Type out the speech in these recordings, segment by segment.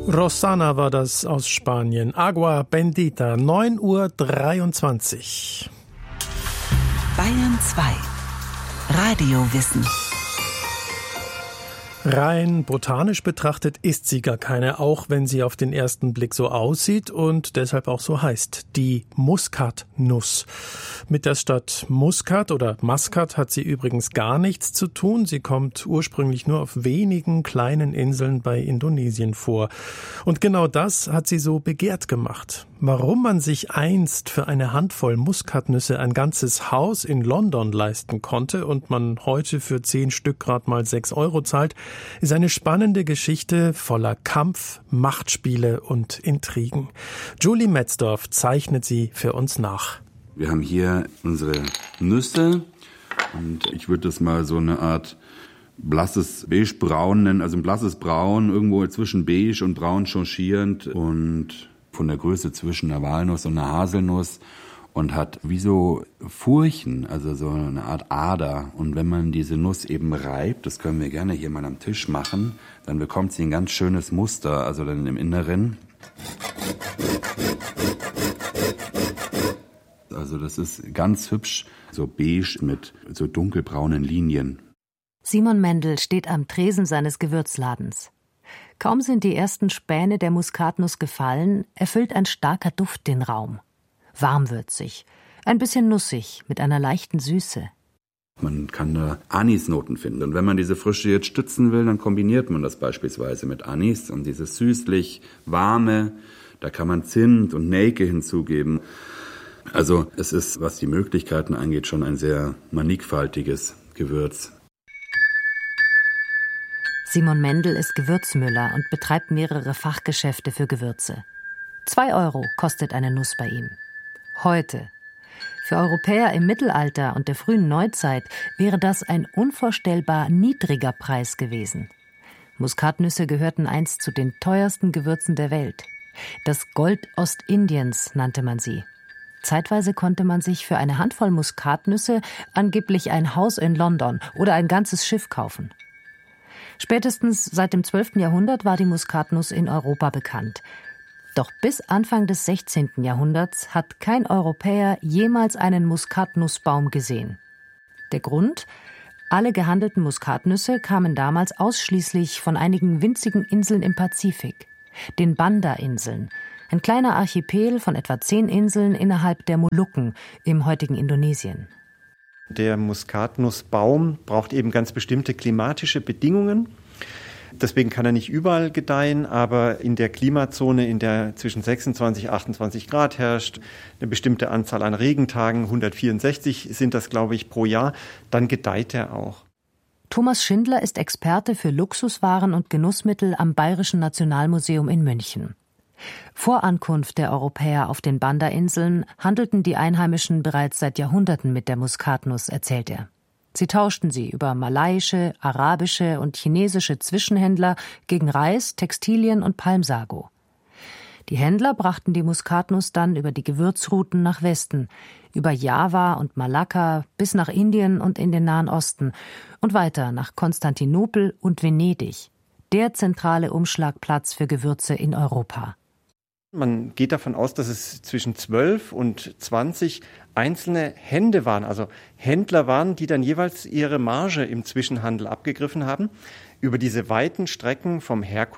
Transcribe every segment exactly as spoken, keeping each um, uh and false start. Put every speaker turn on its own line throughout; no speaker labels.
Rosana war das aus Spanien. Agua Bendita, neun Uhr dreiundzwanzig.
Bayern zwei. Radiowissen.
Rein botanisch betrachtet ist sie gar keine, auch wenn sie auf den ersten Blick so aussieht und deshalb auch so heißt, die Muskatnuss. Mit der Stadt Muscat oder Maskat hat sie übrigens gar nichts zu tun. Sie kommt ursprünglich nur auf wenigen kleinen Inseln bei Indonesien vor. Und genau das hat sie so begehrt gemacht. Warum man sich einst für eine Handvoll Muskatnüsse ein ganzes Haus in London leisten konnte und man heute für zehn Stück gerade mal sechs Euro zahlt, ist eine spannende Geschichte voller Kampf, Machtspiele und Intrigen. Julie Metzdorf zeichnet sie für uns nach.
Wir haben hier unsere Nüsse und ich würde das mal so eine Art blasses Beige-Braun nennen, also ein blasses Braun, irgendwo zwischen Beige und Braun changierend und von der Größe zwischen einer Walnuss und einer Haselnuss und hat wie so Furchen, also so eine Art Ader. Und wenn man diese Nuss eben reibt, das können wir gerne hier mal am Tisch machen, dann bekommt sie ein ganz schönes Muster, also dann im Inneren. Also das ist ganz hübsch, so beige mit so dunkelbraunen Linien.
Simon Mendel steht am Tresen seines Gewürzladens. Kaum sind die ersten Späne der Muskatnuss gefallen, erfüllt ein starker Duft den Raum. Warmwürzig, ein bisschen nussig, mit einer leichten Süße.
Man kann da Anisnoten finden. Und wenn man diese Frische jetzt stützen will, dann kombiniert man das beispielsweise mit Anis. Und dieses süßlich warme, da kann man Zimt und Nelke hinzugeben. Also es ist, was die Möglichkeiten angeht, schon ein sehr mannigfaltiges Gewürz.
Simon Mendel ist Gewürzmüller und betreibt mehrere Fachgeschäfte für Gewürze. Zwei Euro kostet eine Nuss bei ihm. Heute. Für Europäer im Mittelalter und der frühen Neuzeit wäre das ein unvorstellbar niedriger Preis gewesen. Muskatnüsse gehörten einst zu den teuersten Gewürzen der Welt. Das Gold Ostindiens nannte man sie. Zeitweise konnte man sich für eine Handvoll Muskatnüsse angeblich ein Haus in London oder ein ganzes Schiff kaufen. Spätestens seit dem zwölften Jahrhundert war die Muskatnuss in Europa bekannt. Doch bis Anfang des sechzehnten Jahrhunderts hat kein Europäer jemals einen Muskatnussbaum gesehen. Der Grund? Alle gehandelten Muskatnüsse kamen damals ausschließlich von einigen winzigen Inseln im Pazifik, den Banda-Inseln, ein kleiner Archipel von etwa zehn Inseln innerhalb der Molukken im heutigen Indonesien.
Der Muskatnussbaum braucht eben ganz bestimmte klimatische Bedingungen. Deswegen kann er nicht überall gedeihen, aber in der Klimazone, in der zwischen sechsundzwanzig und achtundzwanzig Grad herrscht, eine bestimmte Anzahl an Regentagen, hundertvierundsechzig sind das, glaube ich, pro Jahr, dann gedeiht er auch.
Thomas Schindler ist Experte für Luxuswaren und Genussmittel am Bayerischen Nationalmuseum in München. Vor Ankunft der Europäer auf den Banda-Inseln handelten die Einheimischen bereits seit Jahrhunderten mit der Muskatnuss, erzählt er. Sie tauschten sie über malaiische, arabische und chinesische Zwischenhändler gegen Reis, Textilien und Palmsago. Die Händler brachten die Muskatnuss dann über die Gewürzrouten nach Westen, über Java und Malakka bis nach Indien und in den Nahen Osten und weiter nach Konstantinopel und Venedig, der zentrale Umschlagplatz für Gewürze in Europa.
Man geht davon aus, dass es zwischen zwölf und zwanzig einzelne Hände waren, also Händler waren, die dann jeweils ihre Marge im Zwischenhandel abgegriffen haben, über diese weiten Strecken vom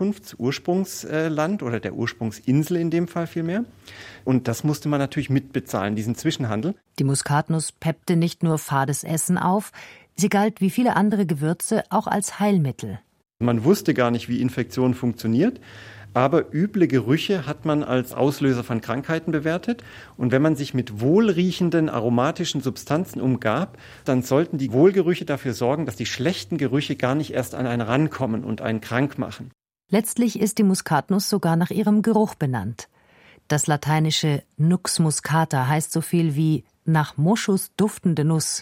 Herkunftsursprungsland oder der Ursprungsinsel in dem Fall vielmehr. Und das musste man natürlich mitbezahlen, diesen Zwischenhandel.
Die Muskatnuss peppte nicht nur fades Essen auf, sie galt wie viele andere Gewürze auch als Heilmittel.
Man wusste gar nicht, wie Infektion funktioniert. Aber üble Gerüche hat man als Auslöser von Krankheiten bewertet. Und wenn man sich mit wohlriechenden aromatischen Substanzen umgab, dann sollten die Wohlgerüche dafür sorgen, dass die schlechten Gerüche gar nicht erst an einen rankommen und einen krank machen.
Letztlich ist die Muskatnuss sogar nach ihrem Geruch benannt. Das lateinische Nux muscata heißt so viel wie nach Moschus duftende Nuss.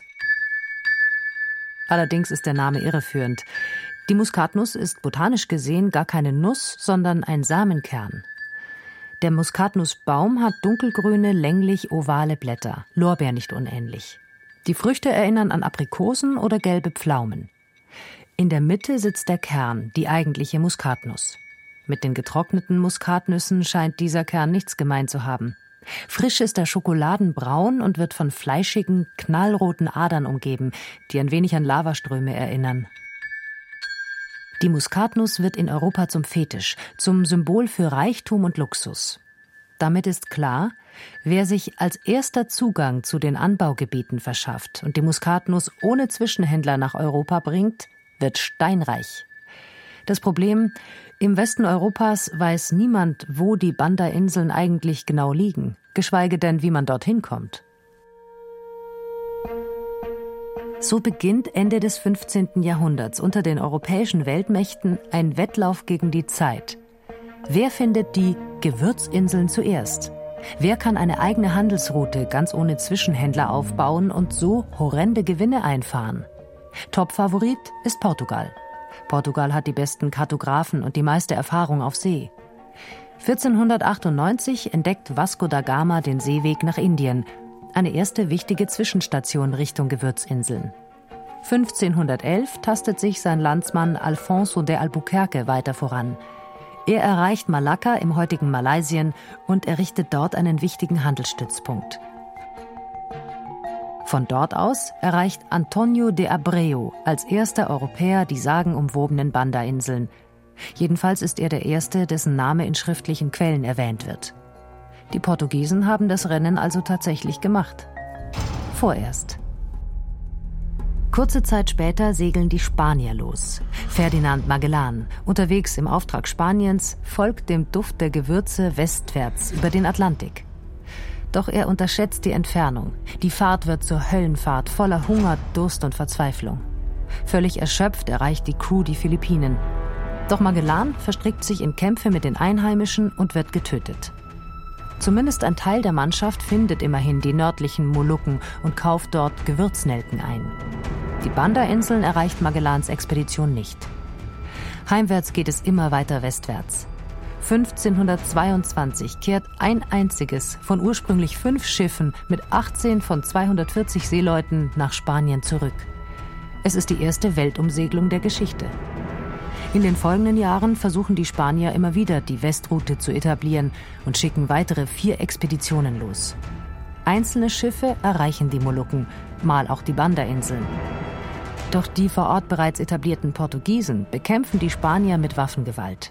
Allerdings ist der Name irreführend. Die Muskatnuss ist botanisch gesehen gar keine Nuss, sondern ein Samenkern. Der Muskatnussbaum hat dunkelgrüne, länglich-ovale Blätter, Lorbeer nicht unähnlich. Die Früchte erinnern an Aprikosen oder gelbe Pflaumen. In der Mitte sitzt der Kern, die eigentliche Muskatnuss. Mit den getrockneten Muskatnüssen scheint dieser Kern nichts gemein zu haben. Frisch ist er schokoladenbraun und wird von fleischigen, knallroten Adern umgeben, die ein wenig an Lavaströme erinnern. Die Muskatnuss wird in Europa zum Fetisch, zum Symbol für Reichtum und Luxus. Damit ist klar, wer sich als erster Zugang zu den Anbaugebieten verschafft und die Muskatnuss ohne Zwischenhändler nach Europa bringt, wird steinreich. Das Problem: Im Westen Europas weiß niemand, wo die Banda-Inseln eigentlich genau liegen, geschweige denn, wie man dorthin kommt. So beginnt Ende des fünfzehnten Jahrhunderts unter den europäischen Weltmächten ein Wettlauf gegen die Zeit. Wer findet die Gewürzinseln zuerst? Wer kann eine eigene Handelsroute ganz ohne Zwischenhändler aufbauen und so horrende Gewinne einfahren? Topfavorit ist Portugal. Portugal hat die besten Kartografen und die meiste Erfahrung auf See. vierzehnhundertachtundneunzig entdeckt Vasco da Gama den Seeweg nach Indien, eine erste wichtige Zwischenstation Richtung Gewürzinseln. fünfzehnhundertelf tastet sich sein Landsmann Alfonso de Albuquerque weiter voran. Er erreicht Malakka im heutigen Malaysien und errichtet dort einen wichtigen Handelsstützpunkt. Von dort aus erreicht Antonio de Abreu als erster Europäer die sagenumwobenen Banda-Inseln. Jedenfalls ist er der Erste, dessen Name in schriftlichen Quellen erwähnt wird. Die Portugiesen haben das Rennen also tatsächlich gemacht. Vorerst. Kurze Zeit später segeln die Spanier los. Ferdinand Magellan, unterwegs im Auftrag Spaniens, folgt dem Duft der Gewürze westwärts über den Atlantik. Doch er unterschätzt die Entfernung. Die Fahrt wird zur Höllenfahrt voller Hunger, Durst und Verzweiflung. Völlig erschöpft erreicht die Crew die Philippinen. Doch Magellan verstrickt sich in Kämpfe mit den Einheimischen und wird getötet. Zumindest ein Teil der Mannschaft findet immerhin die nördlichen Molukken und kauft dort Gewürznelken ein. Die Banda-Inseln erreicht Magellans Expedition nicht. Heimwärts geht es immer weiter westwärts. fünfzehnhundertzweiundzwanzig kehrt ein einziges von ursprünglich fünf Schiffen mit achtzehn von zweihundertvierzig Seeleuten nach Spanien zurück. Es ist die erste Weltumsegelung der Geschichte. In den folgenden Jahren versuchen die Spanier immer wieder, die Westroute zu etablieren und schicken weitere vier Expeditionen los. Einzelne Schiffe erreichen die Molukken, mal auch die Banda-Inseln. Doch die vor Ort bereits etablierten Portugiesen bekämpfen die Spanier mit Waffengewalt.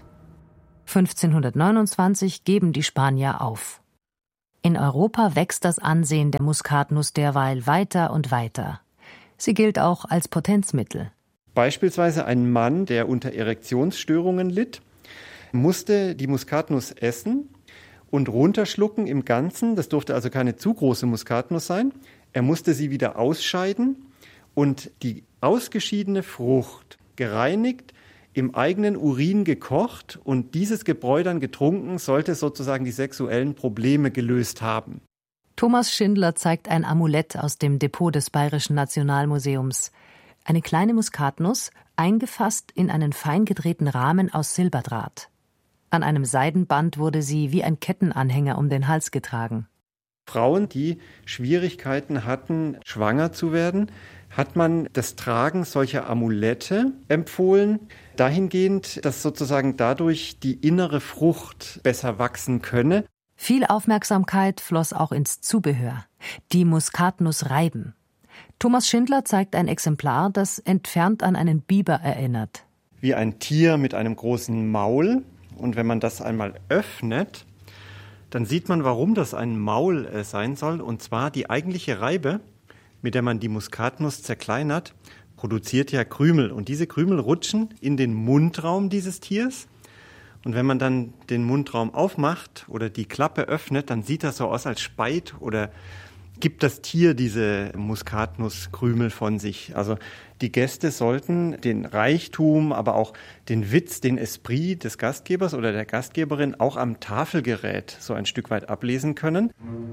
fünfzehnhundertneunundzwanzig geben die Spanier auf. In Europa wächst das Ansehen der Muskatnuss derweil weiter und weiter. Sie gilt auch als Potenzmittel.
Beispielsweise ein Mann, der unter Erektionsstörungen litt, musste die Muskatnuss essen und runterschlucken im Ganzen. Das durfte also keine zu große Muskatnuss sein. Er musste sie wieder ausscheiden und die ausgeschiedene Frucht gereinigt, im eigenen Urin gekocht und dieses Gebräu dann getrunken, sollte sozusagen die sexuellen Probleme gelöst haben.
Thomas Schindler zeigt ein Amulett aus dem Depot des Bayerischen Nationalmuseums. Eine kleine Muskatnuss, eingefasst in einen fein gedrehten Rahmen aus Silberdraht. An einem Seidenband wurde sie wie ein Kettenanhänger um den Hals getragen.
Frauen, die Schwierigkeiten hatten, schwanger zu werden, hat man das Tragen solcher Amulette empfohlen, dahingehend, dass sozusagen dadurch die innere Frucht besser wachsen könne.
Viel Aufmerksamkeit floss auch ins Zubehör. Die Muskatnussreiben. Thomas Schindler zeigt ein Exemplar, das entfernt an einen Biber erinnert.
Wie ein Tier mit einem großen Maul. Und wenn man das einmal öffnet, dann sieht man, warum das ein Maul äh, sein soll. Und zwar die eigentliche Reibe, mit der man die Muskatnuss zerkleinert, produziert ja Krümel. Und diese Krümel rutschen in den Mundraum dieses Tiers. Und wenn man dann den Mundraum aufmacht oder die Klappe öffnet, dann sieht das so aus, als speit oder gibt das Tier diese Muskatnusskrümel von sich. Also die Gäste sollten den Reichtum, aber auch den Witz, den Esprit des Gastgebers oder der Gastgeberin auch am Tafelgerät so ein Stück weit ablesen können.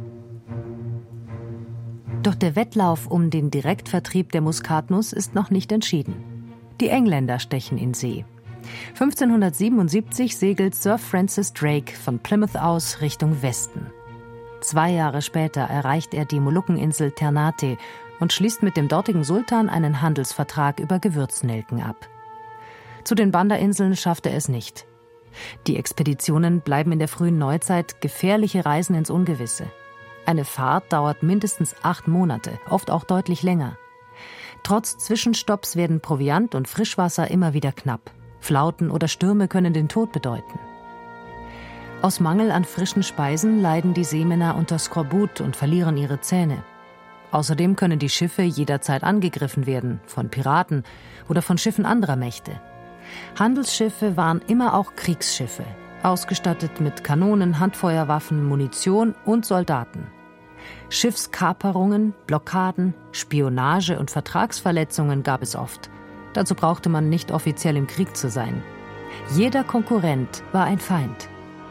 Doch der Wettlauf um den Direktvertrieb der Muskatnuss ist noch nicht entschieden. Die Engländer stechen in See. fünfzehnhundertsiebenundsiebzig segelt Sir Francis Drake von Plymouth aus Richtung Westen. Zwei Jahre später erreicht er die Molukkeninsel Ternate und schließt mit dem dortigen Sultan einen Handelsvertrag über Gewürznelken ab. Zu den Banda-Inseln schafft er es nicht. Die Expeditionen bleiben in der frühen Neuzeit gefährliche Reisen ins Ungewisse. Eine Fahrt dauert mindestens acht Monate, oft auch deutlich länger. Trotz Zwischenstopps werden Proviant und Frischwasser immer wieder knapp. Flauten oder Stürme können den Tod bedeuten. Aus Mangel an frischen Speisen leiden die Seemänner unter Skorbut und verlieren ihre Zähne. Außerdem können die Schiffe jederzeit angegriffen werden, von Piraten oder von Schiffen anderer Mächte. Handelsschiffe waren immer auch Kriegsschiffe, ausgestattet mit Kanonen, Handfeuerwaffen, Munition und Soldaten. Schiffskaperungen, Blockaden, Spionage und Vertragsverletzungen gab es oft. Dazu brauchte man nicht offiziell im Krieg zu sein. Jeder Konkurrent war ein Feind.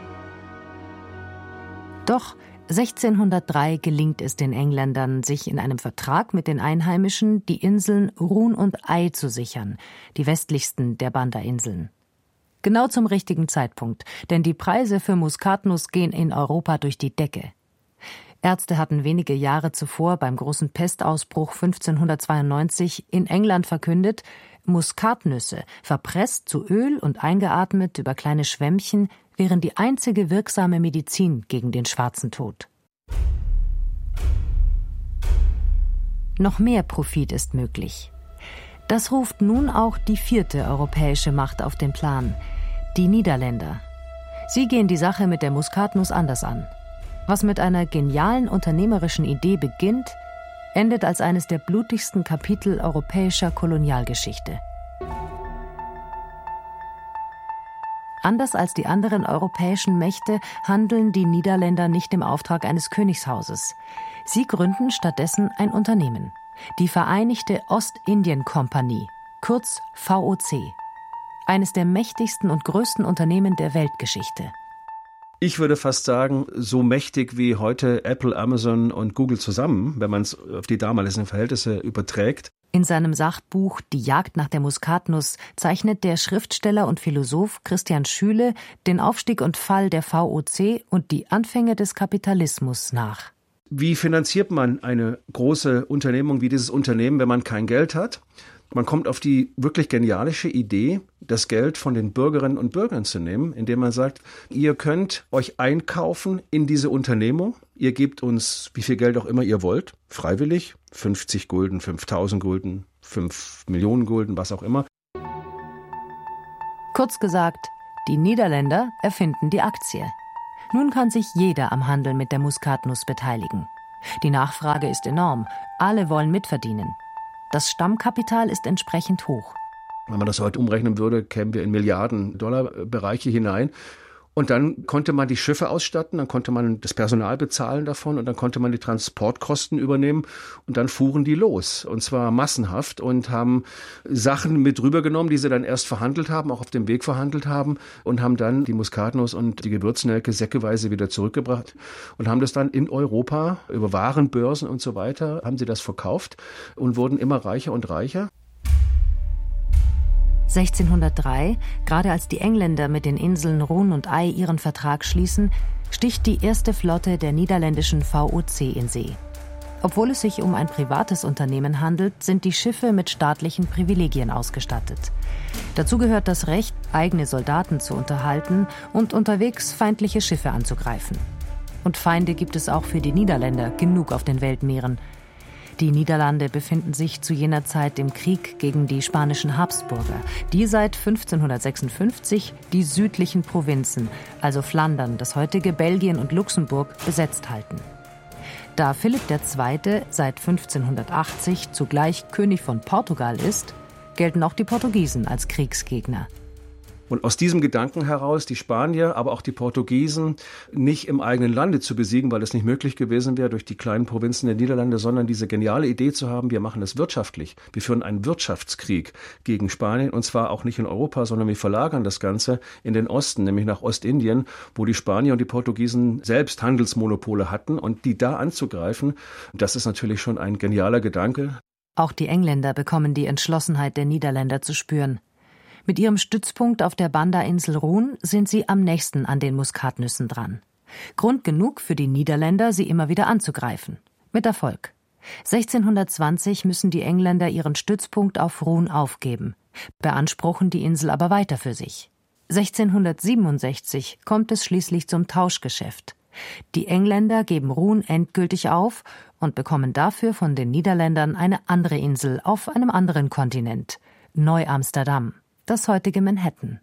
Doch sechzehnhundertdrei gelingt es den Engländern, sich in einem Vertrag mit den Einheimischen die Inseln Run und Ei zu sichern, die westlichsten der Banda-Inseln. Genau zum richtigen Zeitpunkt, denn die Preise für Muskatnuss gehen in Europa durch die Decke. Ärzte hatten wenige Jahre zuvor beim großen Pestausbruch fünfzehnhundertzweiundneunzig in England verkündet, Muskatnüsse, verpresst zu Öl und eingeatmet über kleine Schwämmchen, wären die einzige wirksame Medizin gegen den schwarzen Tod. Noch mehr Profit ist möglich. Das ruft nun auch die vierte europäische Macht auf den Plan, die Niederländer. Sie gehen die Sache mit der Muskatnuss anders an. Was mit einer genialen unternehmerischen Idee beginnt, endet als eines der blutigsten Kapitel europäischer Kolonialgeschichte. Anders als die anderen europäischen Mächte handeln die Niederländer nicht im Auftrag eines Königshauses. Sie gründen stattdessen ein Unternehmen, die Vereinigte Ostindien-Kompanie, kurz V O C, eines der mächtigsten und größten Unternehmen der Weltgeschichte.
Ich würde fast sagen, so mächtig wie heute Apple, Amazon und Google zusammen, wenn man es auf die damaligen Verhältnisse überträgt.
In seinem Sachbuch »Die Jagd nach der Muskatnuss« zeichnet der Schriftsteller und Philosoph Christian Schüle den Aufstieg und Fall der V O C und die Anfänge des Kapitalismus nach.
Wie finanziert man eine große Unternehmung wie dieses Unternehmen, wenn man kein Geld hat? Man kommt auf die wirklich genialische Idee, das Geld von den Bürgerinnen und Bürgern zu nehmen, indem man sagt, ihr könnt euch einkaufen in diese Unternehmung. Ihr gebt uns, wie viel Geld auch immer ihr wollt, freiwillig, fünfzig Gulden, fünftausend Gulden, fünf Millionen Gulden, was auch immer.
Kurz gesagt, die Niederländer erfinden die Aktie. Nun kann sich jeder am Handel mit der Muskatnuss beteiligen. Die Nachfrage ist enorm, alle wollen mitverdienen. Das Stammkapital ist entsprechend hoch.
Wenn man das heute umrechnen würde, kämen wir in Milliarden-Dollar-Bereiche hinein. Und dann konnte man die Schiffe ausstatten, dann konnte man das Personal bezahlen davon und dann konnte man die Transportkosten übernehmen und dann fuhren die los. Und zwar massenhaft und haben Sachen mit rübergenommen, die sie dann erst verhandelt haben, auch auf dem Weg verhandelt haben und haben dann die Muskatnuss und die Gewürznelke säckeweise wieder zurückgebracht und haben das dann in Europa über Warenbörsen und so weiter, haben sie das verkauft und wurden immer reicher und reicher.
sechzehnhundertdrei, gerade als die Engländer mit den Inseln Run und Ei ihren Vertrag schließen, sticht die erste Flotte der niederländischen V O C in See. Obwohl es sich um ein privates Unternehmen handelt, sind die Schiffe mit staatlichen Privilegien ausgestattet. Dazu gehört das Recht, eigene Soldaten zu unterhalten und unterwegs feindliche Schiffe anzugreifen. Und Feinde gibt es auch für die Niederländer genug auf den Weltmeeren. Die Niederlande befinden sich zu jener Zeit im Krieg gegen die spanischen Habsburger, die seit fünfzehnhundertsechsundfünfzig die südlichen Provinzen, also Flandern, das heutige Belgien und Luxemburg, besetzt halten. Da Philipp der Zweite seit fünfzehnhundertachtzig zugleich König von Portugal ist, gelten auch die Portugiesen als Kriegsgegner.
Und aus diesem Gedanken heraus, die Spanier, aber auch die Portugiesen nicht im eigenen Lande zu besiegen, weil es nicht möglich gewesen wäre durch die kleinen Provinzen der Niederlande, sondern diese geniale Idee zu haben, wir machen es wirtschaftlich. Wir führen einen Wirtschaftskrieg gegen Spanien und zwar auch nicht in Europa, sondern wir verlagern das Ganze in den Osten, nämlich nach Ostindien, wo die Spanier und die Portugiesen selbst Handelsmonopole hatten und die da anzugreifen, das ist natürlich schon ein genialer Gedanke.
Auch die Engländer bekommen die Entschlossenheit der Niederländer zu spüren. Mit ihrem Stützpunkt auf der Banda-Insel Run sind sie am nächsten an den Muskatnüssen dran. Grund genug für die Niederländer, sie immer wieder anzugreifen. Mit Erfolg. sechzehnhundertzwanzig müssen die Engländer ihren Stützpunkt auf Run aufgeben, beanspruchen die Insel aber weiter für sich. sechzehnhundertsiebenundsechzig kommt es schließlich zum Tauschgeschäft. Die Engländer geben Rouen endgültig auf und bekommen dafür von den Niederländern eine andere Insel auf einem anderen Kontinent, Neu-Amsterdam, das heutige Manhattan.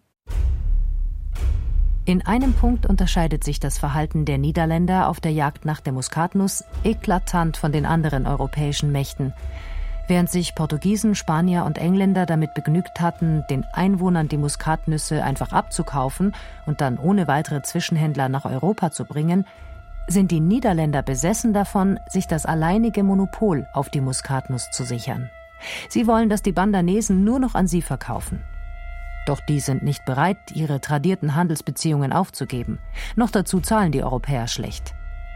In einem Punkt unterscheidet sich das Verhalten der Niederländer auf der Jagd nach der Muskatnuss eklatant von den anderen europäischen Mächten. Während sich Portugiesen, Spanier und Engländer damit begnügt hatten, den Einwohnern die Muskatnüsse einfach abzukaufen und dann ohne weitere Zwischenhändler nach Europa zu bringen, sind die Niederländer besessen davon, sich das alleinige Monopol auf die Muskatnuss zu sichern. Sie wollen, dass die Bandanesen nur noch an sie verkaufen. Doch die sind nicht bereit, ihre tradierten Handelsbeziehungen aufzugeben. Noch dazu zahlen die Europäer schlecht.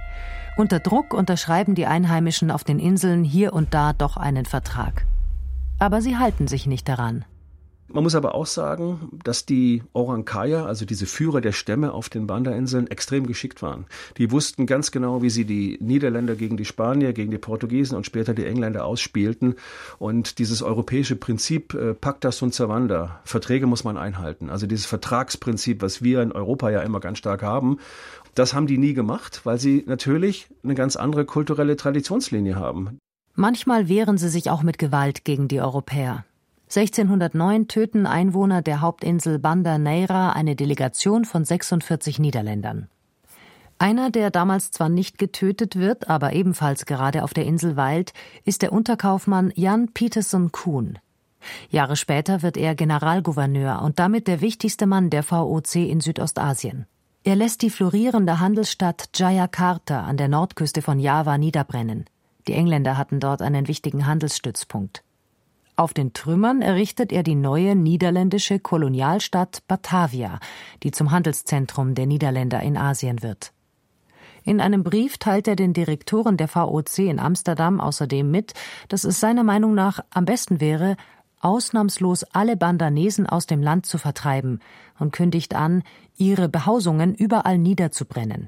Unter Druck unterschreiben die Einheimischen auf den Inseln hier und da doch einen Vertrag. Aber sie halten sich nicht daran.
Man muss aber auch sagen, dass die Orang Kaya, also diese Führer der Stämme auf den Banda-Inseln, extrem geschickt waren. Die wussten ganz genau, wie sie die Niederländer gegen die Spanier, gegen die Portugiesen und später die Engländer ausspielten. Und dieses europäische Prinzip äh, Pacta sunt servanda, Verträge muss man einhalten. Also dieses Vertragsprinzip, was wir in Europa ja immer ganz stark haben, das haben die nie gemacht, weil sie natürlich eine ganz andere kulturelle Traditionslinie haben.
Manchmal wehren sie sich auch mit Gewalt gegen die Europäer. sechzehnhundertneun töten Einwohner der Hauptinsel Banda Neira eine Delegation von sechsundvierzig Niederländern. Einer, der damals zwar nicht getötet wird, aber ebenfalls gerade auf der Insel weilt, ist der Unterkaufmann Jan Pieterszoon Koen. Jahre später wird er Generalgouverneur und damit der wichtigste Mann der V O C in Südostasien. Er lässt die florierende Handelsstadt Jayakarta an der Nordküste von Java niederbrennen. Die Engländer hatten dort einen wichtigen Handelsstützpunkt. Auf den Trümmern errichtet er die neue niederländische Kolonialstadt Batavia, die zum Handelszentrum der Niederländer in Asien wird. In einem Brief teilt er den Direktoren der V O C in Amsterdam außerdem mit, dass es seiner Meinung nach am besten wäre, ausnahmslos alle Bandanesen aus dem Land zu vertreiben und kündigt an, ihre Behausungen überall niederzubrennen.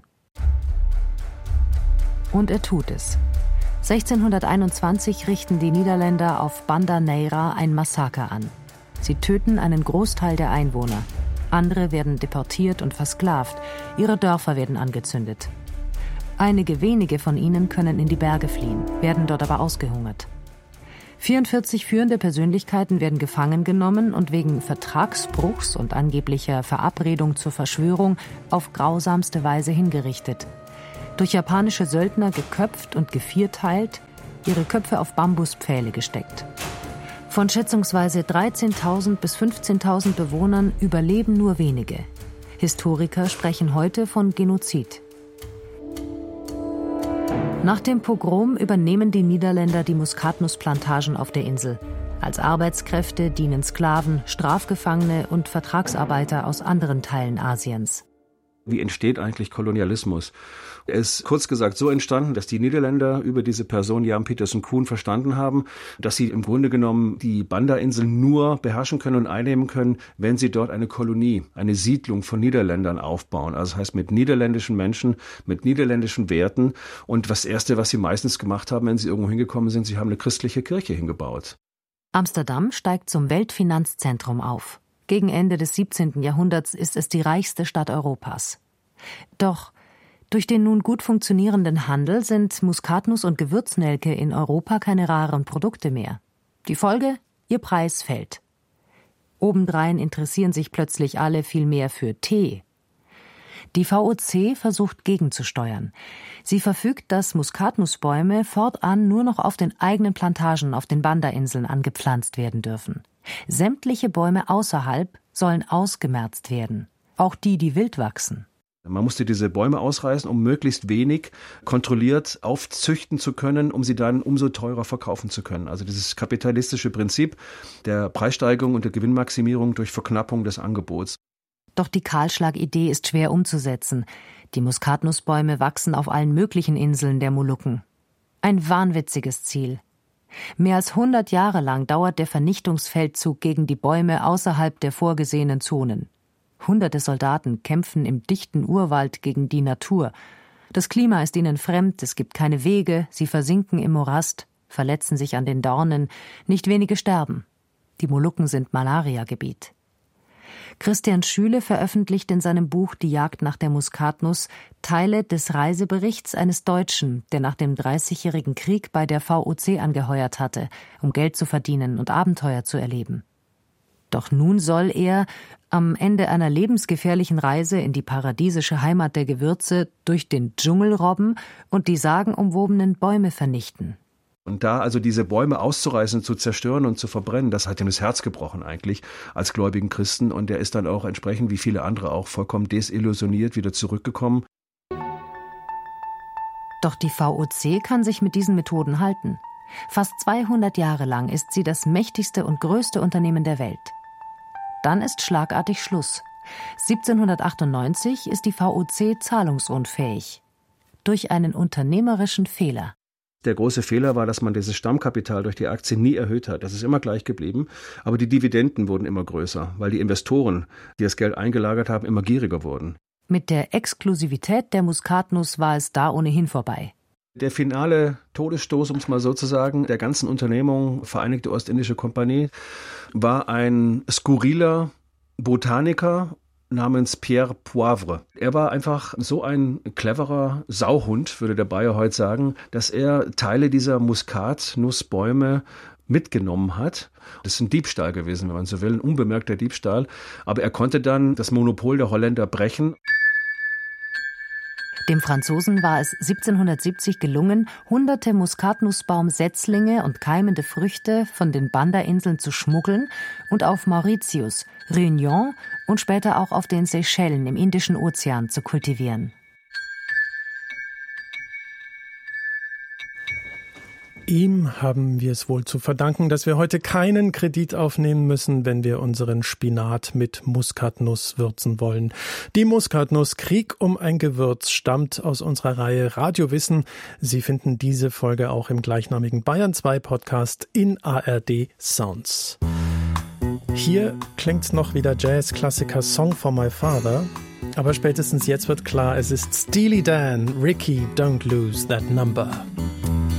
Und er tut es. sechzehnhunderteinundzwanzig richten die Niederländer auf Banda Neira ein Massaker an. Sie töten einen Großteil der Einwohner. Andere werden deportiert und versklavt. Ihre Dörfer werden angezündet. Einige wenige von ihnen können in die Berge fliehen, werden dort aber ausgehungert. vierundvierzig führende Persönlichkeiten werden gefangen genommen und wegen Vertragsbruchs und angeblicher Verabredung zur Verschwörung auf grausamste Weise hingerichtet. Durch japanische Söldner geköpft und gevierteilt, ihre Köpfe auf Bambuspfähle gesteckt. Von schätzungsweise dreizehntausend bis fünfzehntausend Bewohnern überleben nur wenige. Historiker sprechen heute von Genozid. Nach dem Pogrom übernehmen die Niederländer die Muskatnussplantagen auf der Insel. Als Arbeitskräfte dienen Sklaven, Strafgefangene und Vertragsarbeiter aus anderen Teilen Asiens.
Wie entsteht eigentlich Kolonialismus? Er ist kurz gesagt so entstanden, dass die Niederländer über diese Person Jan Pieterszoon Koen verstanden haben, dass sie im Grunde genommen die Banda-Inseln nur beherrschen können und einnehmen können, wenn sie dort eine Kolonie, eine Siedlung von Niederländern aufbauen. Also das heißt mit niederländischen Menschen, mit niederländischen Werten. Und das Erste, was sie meistens gemacht haben, wenn sie irgendwo hingekommen sind, sie haben eine christliche Kirche hingebaut.
Amsterdam steigt zum Weltfinanzzentrum auf. Gegen Ende des siebzehnten Jahrhunderts ist es die reichste Stadt Europas. Doch durch den nun gut funktionierenden Handel sind Muskatnuss und Gewürznelke in Europa keine raren Produkte mehr. Die Folge? Ihr Preis fällt. Obendrein interessieren sich plötzlich alle viel mehr für Tee. Die V O C versucht gegenzusteuern. Sie verfügt, dass Muskatnussbäume fortan nur noch auf den eigenen Plantagen auf den Banda-Inseln angepflanzt werden dürfen. Sämtliche Bäume außerhalb sollen ausgemerzt werden, auch die, die wild wachsen.
Man musste diese Bäume ausreißen, um möglichst wenig kontrolliert aufzüchten zu können, um sie dann umso teurer verkaufen zu können. Also dieses kapitalistische Prinzip der Preissteigerung und der Gewinnmaximierung durch Verknappung des Angebots.
Doch die Kahlschlagidee ist schwer umzusetzen. Die Muskatnussbäume wachsen auf allen möglichen Inseln der Molukken. Ein wahnwitziges Ziel. Mehr als hundert Jahre lang dauert der Vernichtungsfeldzug gegen die Bäume außerhalb der vorgesehenen Zonen. Hunderte Soldaten kämpfen im dichten Urwald gegen die Natur. Das Klima ist ihnen fremd, es gibt keine Wege, sie versinken im Morast, verletzen sich an den Dornen, nicht wenige sterben. Die Molukken sind Malariagebiet. Christian Schüle veröffentlicht in seinem Buch »Die Jagd nach der Muskatnuss« Teile des Reiseberichts eines Deutschen, der nach dem Dreißigjährigen Krieg bei der V O C angeheuert hatte, um Geld zu verdienen und Abenteuer zu erleben. Doch nun soll er am Ende einer lebensgefährlichen Reise in die paradiesische Heimat der Gewürze durch den Dschungel robben und die sagenumwobenen Bäume vernichten.
Und da also diese Bäume auszureißen, zu zerstören und zu verbrennen, das hat ihm das Herz gebrochen eigentlich als gläubigen Christen. Und er ist dann auch entsprechend, wie viele andere auch, vollkommen desillusioniert wieder zurückgekommen.
Doch die V O C kann sich mit diesen Methoden halten. Fast zweihundert Jahre lang ist sie das mächtigste und größte Unternehmen der Welt. Dann ist schlagartig Schluss. siebzehnhundertachtundneunzig ist die V O C zahlungsunfähig. Durch einen unternehmerischen Fehler.
Der große Fehler war, dass man dieses Stammkapital durch die Aktie nie erhöht hat. Das ist immer gleich geblieben. Aber die Dividenden wurden immer größer, weil die Investoren, die das Geld eingelagert haben, immer gieriger wurden.
Mit der Exklusivität der Muskatnuss war es da ohnehin vorbei.
Der finale Todesstoß, um es mal so zu sagen, der ganzen Unternehmung Vereinigte Ostindische Kompanie war ein skurriler Botaniker namens Pierre Poivre. Er war einfach so ein cleverer Sauhund, würde der Bayer heute sagen, dass er Teile dieser Muskatnussbäume mitgenommen hat. Das ist ein Diebstahl gewesen, wenn man so will, ein unbemerkter Diebstahl. Aber er konnte dann das Monopol der Holländer brechen.
Dem Franzosen war es siebzehnhundertsiebzig gelungen, hunderte Muskatnussbaumsetzlinge und keimende Früchte von den Banda-Inseln zu schmuggeln und auf Mauritius, Réunion und später auch auf den Seychellen im Indischen Ozean zu kultivieren.
Ihm haben wir es wohl zu verdanken, dass wir heute keinen Kredit aufnehmen müssen, wenn wir unseren Spinat mit Muskatnuss würzen wollen. Die Muskatnuss Krieg um ein Gewürz stammt aus unserer Reihe Radiowissen. Sie finden diese Folge auch im gleichnamigen Bayern zwei Podcast in A R D Sounds. Hier klingt's noch wie der Jazz-Klassiker Song for My Father. Aber spätestens jetzt wird klar, es ist Steely Dan, Ricky, Don't Lose That Number.